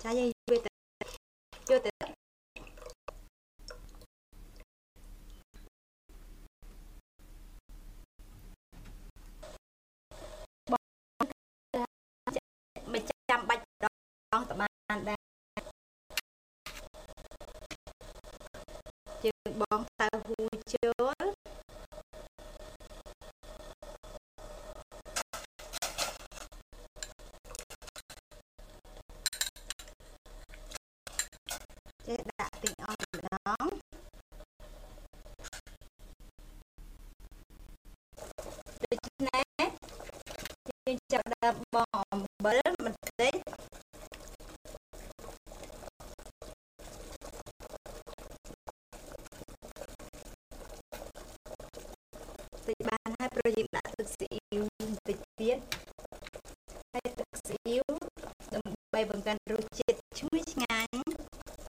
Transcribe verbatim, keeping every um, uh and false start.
ចាយើងយកទៅយកទៅមិនចាំបាច់ដងតបានដែរយើងបងតៅហ៊ូចូលចេះដាក់ទាំងអស់ម្ដងដូច្នេះយើងចាប់ដើមបង់អំបិលបន្តិចតិចបានហើយព្រោះយើងដាក់ទឹកស៊ីអ៊ីវបន្តិចទៀតហើយទឹកស៊ីអ៊ីវដើម្បីបង្កើនរសជាតិ